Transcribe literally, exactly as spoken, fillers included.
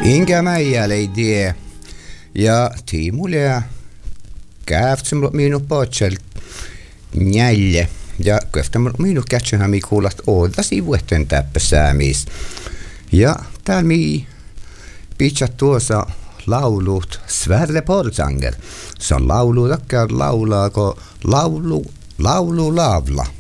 Inga Mäijä leidie ja Tiimulia käyftsim minun potselt njälje ja köftä minun kätsähän mi kuulat oodasi vuotten täppäsäämis. Ja täällä mi pitsat tuossa laulut Sverre Porsanger. Se on laulu, takka laulaa, kun laulu, laulu laavla.